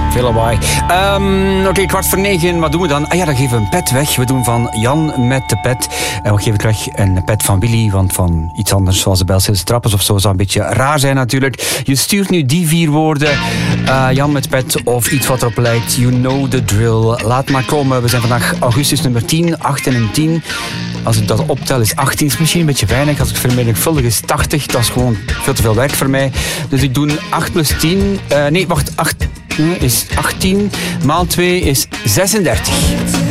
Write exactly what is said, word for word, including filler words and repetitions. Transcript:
Veel lawaai. Um, Oké, okay, kwart voor negen. Wat doen we dan? Ah ja, dan geven we een pet weg. We doen van Jan met de pet. En we geven terug een pet van Willy. Want van iets anders, zoals de Belgische trappers of zo, zou een beetje raar zijn natuurlijk. Je stuurt nu die vier woorden. Uh, Jan met pet of iets wat erop lijkt. You know the drill. Laat maar komen. We zijn vandaag augustus nummer tien. acht en een tien. Als ik dat optel is achttien. Is misschien een beetje weinig. Als ik vermenigvuldig is tachtig. Dat is gewoon veel te veel werk voor mij. Dus ik doe acht plus tien. Uh, nee, wacht. acht is achttien. Maal twee is zesendertig.